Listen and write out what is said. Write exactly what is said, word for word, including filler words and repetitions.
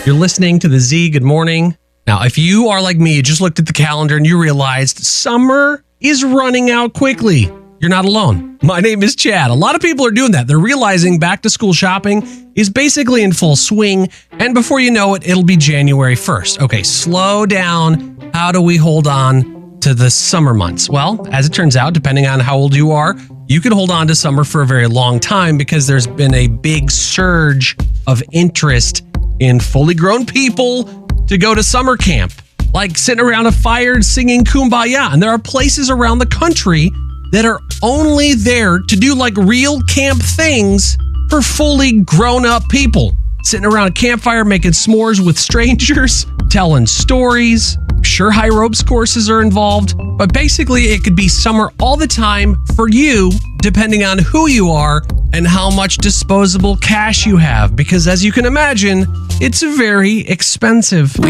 You're listening to the Z. Good morning. Now, if you are like me, you just looked at the calendar and you realized summer is running out quickly. You're not alone. My name is Chad. A lot of people are doing that. They're realizing back to school shopping is basically in full swing. And before you know it, it'll be January first. Okay, slow down. How do we hold on to the summer months? Well, as it turns out, depending on how old you are, you can hold on to summer for a very long time because there's been a big surge of interest in fully grown people to go to summer camp, like sitting around a fire singing Kumbaya. And there are places around the country that are only there to do like real camp things for fully grown up people. Sitting around a campfire making s'mores with strangers, telling stories. I'm sure high ropes courses are involved, but basically it could be summer all the time for you, depending on who you are and how much disposable cash you have, because as you can imagine, it's very expensive.